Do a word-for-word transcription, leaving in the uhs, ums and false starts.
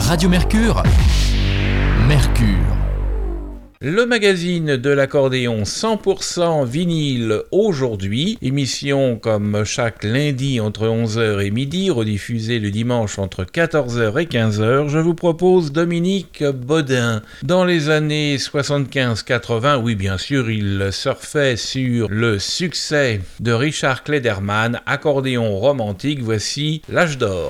Radio Mercure, Mercure. Le magazine de l'accordéon cent pour cent vinyle aujourd'hui, émission comme chaque lundi entre onze heures et midi, rediffusée le dimanche entre quatorze heures et quinze heures, je vous propose Dominique Baudin. Dans les années soixante-quinze quatre-vingts, oui bien sûr, il surfait sur le succès de Richard Klederman, accordéon romantique, voici l'âge d'or.